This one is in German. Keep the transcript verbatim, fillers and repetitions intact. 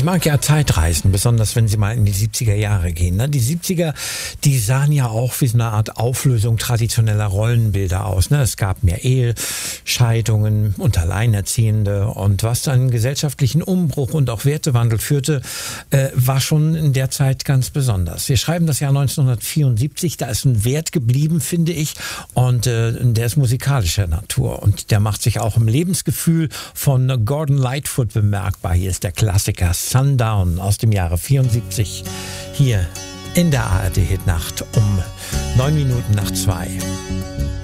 mag ja Zeitreisen, besonders wenn Sie mal in die siebziger Jahre gehen. Ne? Die siebziger, die sahen ja auch wie so eine Art Auflösung traditioneller Rollenbilder aus. Ne? Es gab mehr Ehescheidungen und Alleinerziehende. Und was dann gesellschaftlichen Umbruch und auch Wertewandel führte, äh, war schon in der Zeit ganz besonders. Wir schreiben das Jahr neunzehnhundertvierundsiebzig, da ist ein Wert geblieben, finde ich. Und äh, der ist musikalischer Natur. Und der macht sich auch im Lebensgefühl von Gordon Lightfoot bemerkbar. Hier ist der Klassiker Sundown aus dem Jahre vierundsiebzig hier in der A R D-Hitnacht um neun Minuten nach zwei.